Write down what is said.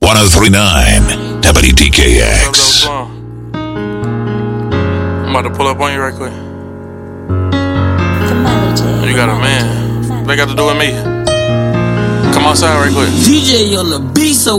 1039 WDKX. I'm about to pull up on you right quick. You got a man. What they got to do with me? Come outside right quick. DJ on the beat, so